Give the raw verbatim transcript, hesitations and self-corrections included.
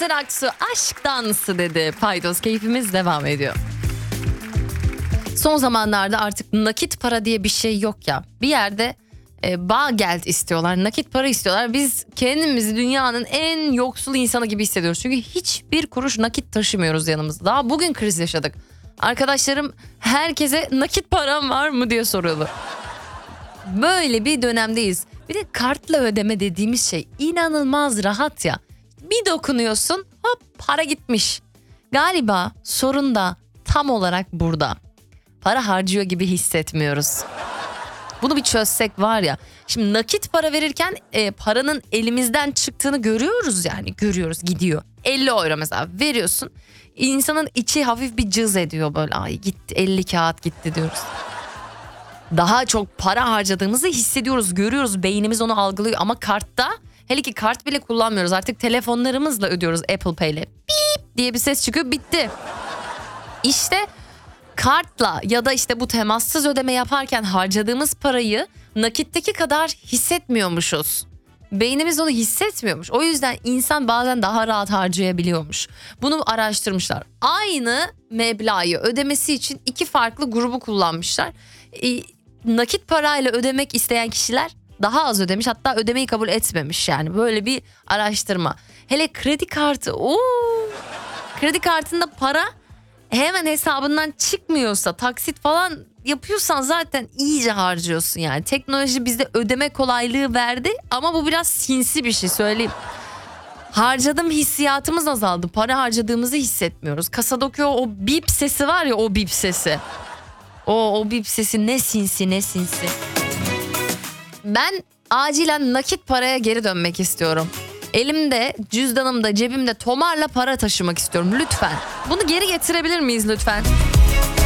Sezen Aksu aşk dansı dedi. Paydos, keyfimiz devam ediyor. Son zamanlarda artık nakit para diye bir şey yok ya. Bir yerde e, Bargeld istiyorlar, nakit para istiyorlar. Biz kendimizi dünyanın en yoksul insanı gibi hissediyoruz. Çünkü hiçbir kuruş nakit taşımıyoruz yanımızda. Daha bugün kriz yaşadık. Arkadaşlarım herkese nakit param var mı diye soruyordu. Böyle bir dönemdeyiz. Bir de kartla ödeme dediğimiz şey inanılmaz rahat ya. Bir dokunuyorsun, hop para gitmiş. Galiba sorun da tam olarak burada. Para harcıyor gibi hissetmiyoruz. Bunu bir çözsek var ya. Şimdi nakit para verirken e, paranın elimizden çıktığını görüyoruz yani. Görüyoruz, gidiyor. elli euro mesela veriyorsun. İnsanın içi hafif bir cız ediyor böyle. Ay gitti, elli kağıt gitti diyoruz. Daha çok para harcadığımızı hissediyoruz, görüyoruz. Beynimiz onu algılıyor ama kartta, hele ki kart bile kullanmıyoruz. Artık telefonlarımızla ödüyoruz Apple Pay ile. Beep diye bir ses çıkıyor, bitti. İşte kartla ya da işte bu temassız ödeme yaparken harcadığımız parayı nakitteki kadar hissetmiyormuşuz. Beynimiz onu hissetmiyormuş. O yüzden insan bazen daha rahat harcayabiliyormuş. Bunu araştırmışlar. Aynı meblağı ödemesi için iki farklı grubu kullanmışlar. E, nakit parayla ödemek isteyen kişiler daha az ödemiş, hatta ödemeyi kabul etmemiş, yani böyle bir araştırma. Hele kredi kartı, ooo, kredi kartında para hemen hesabından çıkmıyorsa, taksit falan yapıyorsan zaten iyice harcıyorsun yani. Teknoloji bizde ödeme kolaylığı verdi ama bu biraz sinsi bir şey, söyleyeyim. Harcadım hissiyatımız azaldı. Para harcadığımızı hissetmiyoruz. Kasadaki o, o bip sesi var ya, o bip sesi. O, o bip sesi ne sinsi ne sinsi. Ben acilen nakit paraya geri dönmek istiyorum. Elimde, cüzdanımda, cebimde tomarla para taşımak istiyorum lütfen. Bunu geri getirebilir miyiz lütfen?